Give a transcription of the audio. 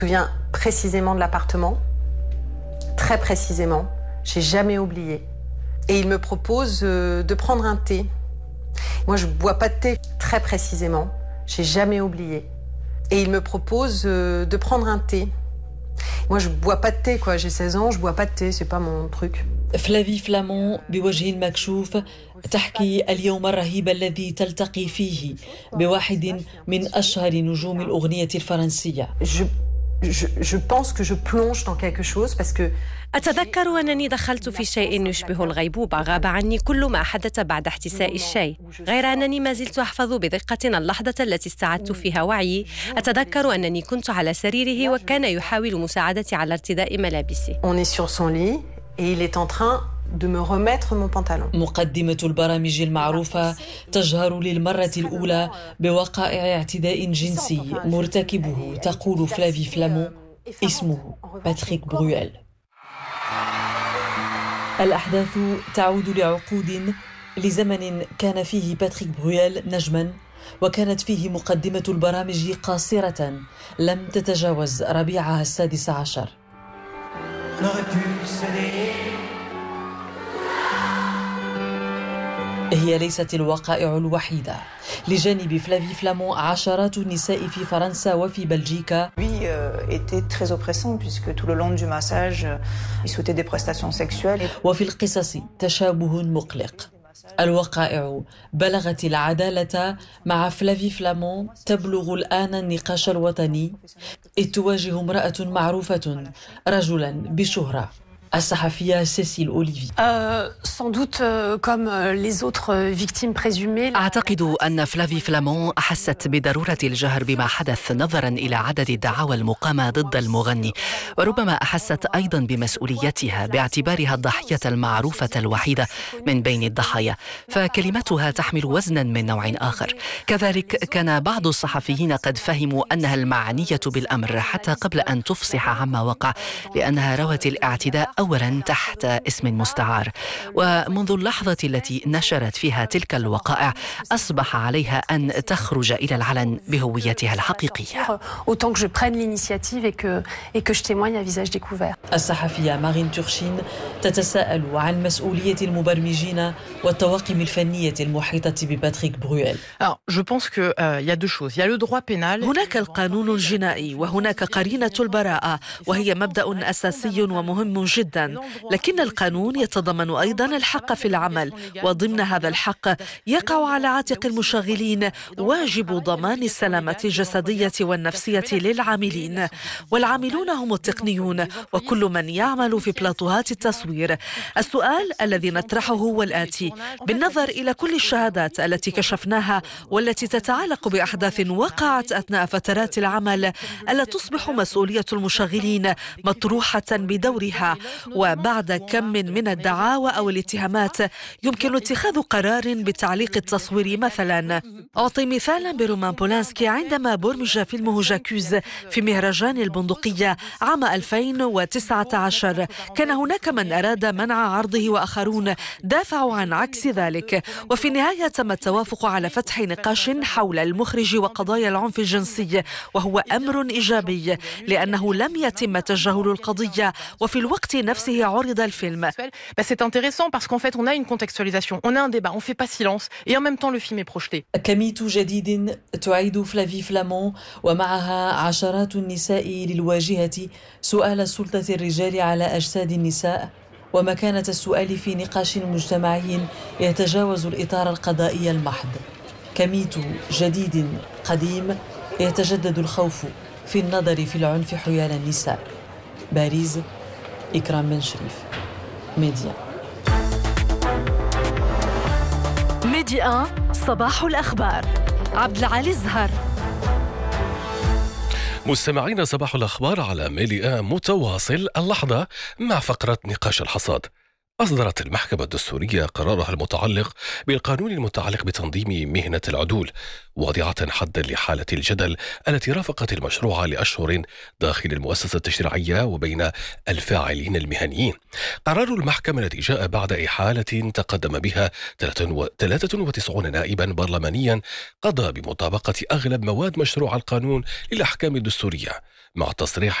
Je me souviens précisément de l'appartement, très précisément. J'ai jamais oublié. Et il me propose de prendre un thé. Moi, je bois pas de thé, très précisément. J'ai jamais oublié. Et il me propose de prendre un thé. Moi, je bois pas de thé, quoi. J'ai 16 ans, je bois pas de thé, c'est pas mon truc. فلافي فلامون بوجه مكشوف تحكي اليوم الرهيب الذي تلتقي فيه بواحد من أشهر نجوم الأغنية الفرنسية. Je pense que je plonge dans quelque chose parce que أتذكر أنني دخلت في شيء يشبه الغيبوبة، غاب عني كل ما حدث بعد احتساء الشاي، غير أنني ما زلت أحفظ بدقة اللحظة التي استعدت فيها وعيي. أتذكر أنني كنت على سريره وكان يحاول مساعدتي على ارتداء ملابسي. On est sur son lit et il est en train de me remettre mon pantalon. مقدمة البرامج المعروفة تجهر للمرة الأولى بوقائع اعتداء جنسي مرتكبه، تقول فلافي فلامون، اسمه باتريك برويل. الأحداث تعود لعقود، لزمن كان فيه باتريك برويل نجماً، وكانت فيه مقدمة البرامج قاصرة لم تتجاوز ربيعها 16. هي ليست الوقائع الوحيدة. لجانب فلافي فلامون عشرات النساء في فرنسا وفي بلجيكا. Lui était très oppressant puisque tout le long du massage, il souhaitait des prestations sexuelles. وفي القصص تشابه مقلق. الوقائع بلغت العدالة مع فلافي فلامون، تبلغ الآن النقاش الوطني، إذ تواجه امرأة معروفة رجلا بشهرة، الصحفية سيسيل أوليفي. Sans doute comme les autres victimes présumées. أعتقد أن فلافي فلامون أحست بضرورة الجهر بما حدث نظرا إلى عدد الدعاوى المقامة ضد المغني، وربما أحست أيضا بمسؤوليتها باعتبارها الضحية المعروفة الوحيدة من بين الضحايا، فكلمتها تحمل وزنا من نوع آخر. كذلك كان بعض الصحفيين قد فهموا أنها المعنية بالأمر حتى قبل أن تفصح عما وقع، لأنها روت الاعتداء أولا تحت اسم مستعار، ومنذ اللحظة التي نشرت فيها تلك الوقائع أصبح عليها أن تخرج إلى العلن بهويتها الحقيقية. Autant que je prenne l'initiative et que je témoigne à visage découvert. الصحفية مارين تورشين تتساءل عن مسؤولية المبرمجين والطواقم الفنية المحيطة بباتريك برويل. Alors, je pense que il y a deux choses. Il y a le droit pénal. هناك القانون الجنائي وهناك قرينة البراءة، وهي مبدأ أساسي ومهم جدا، لكن القانون يتضمن أيضا الحق في العمل، وضمن هذا الحق يقع على عاتق المشغلين واجب ضمان السلامة الجسدية والنفسية للعاملين، والعاملون هم التقنيون وكل من يعمل في بلاطوهات التصوير. السؤال الذي نطرحه هو الآتي: بالنظر إلى كل الشهادات التي كشفناها والتي تتعلق بأحداث وقعت أثناء فترات العمل، ألا تصبح مسؤولية المشغلين مطروحة بدورها؟ وبعد كم من الدعاوى أو الاتهامات يمكن اتخاذ قرار بتعليق التصوير مثلا. أعطي مثالا برومان بولانسكي عندما برمج فيلمه جاكوز في مهرجان البندقية عام 2019، كان هناك من أراد منع عرضه وآخرون دافعوا عن عكس ذلك، وفي النهاية تم التوافق على فتح نقاش حول المخرج وقضايا العنف الجنسي، وهو أمر إيجابي لأنه لم يتم تجاهل القضية وفي الوقت نفسه عرض الفيلم. C'est intéressant parce qu'en fait on a une contextualisation, on a un débat, on fait pas silence et en même temps le film est projeté. كميت جديد تعيد فلافي فلامون ومعها عشرات النساء للواجهة سؤال سلطة الرجال على أجساد النساء، ومكانة السؤال في نقاش مجتمعي يتجاوز الإطار القضائي المحض. كميت جديد قديم يتجدد الخوف في النظر في العنف حيال النساء. باريس، إكرام بن شريف، ميديا. ميديا صباح الأخبار، عبد العالي الزهر. مستمعين، صباح الأخبار على ميديا متواصل اللحظة مع فقرة نقاش الحصاد. أصدرت المحكمة الدستورية قرارها المتعلق بالقانون المتعلق بتنظيم مهنة العدول، واضعة حدا لحالة الجدل التي رافقت المشروع لأشهر داخل المؤسسة التشريعية وبين الفاعلين المهنيين. قرار المحكمة الذي جاء بعد إحالة تقدم بها 93 نائبا برلمانيا قضى بمطابقة أغلب مواد مشروع القانون للأحكام الدستورية، مع تصريح